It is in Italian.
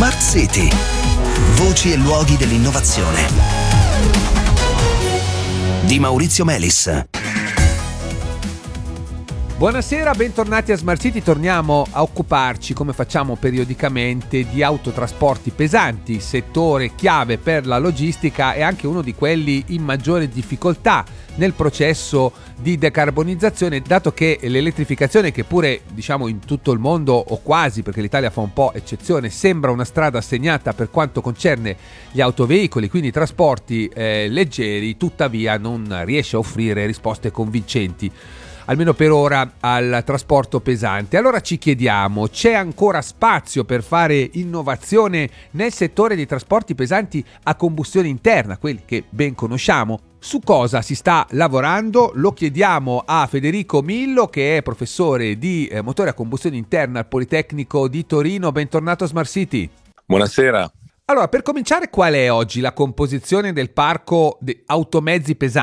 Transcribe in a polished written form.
Smart City. Voci e luoghi dell'innovazione. Di Maurizio Melis. Buonasera, bentornati a Smart City. Torniamo a occuparci, come facciamo periodicamente, di autotrasporti pesanti, settore chiave per la logistica e anche uno di quelli in maggiore difficoltà nel processo di decarbonizzazione, dato che l'elettrificazione, che pure diciamo in tutto il mondo o quasi, perché l'Italia fa un po' eccezione, sembra una strada segnata per quanto concerne gli autoveicoli, quindi i trasporti leggeri, tuttavia non riesce a offrire risposte convincenti, almeno per ora, al trasporto pesante. Allora ci chiediamo, c'è ancora spazio per fare innovazione nel settore dei trasporti pesanti a combustione interna, quelli che ben conosciamo? Su cosa si sta lavorando? Lo chiediamo a Federico Millo, che è professore di motore a combustione interna al Politecnico di Torino. Bentornato a Smart City. Buonasera. Allora, per cominciare, qual è oggi la composizione del parco automezzi pesanti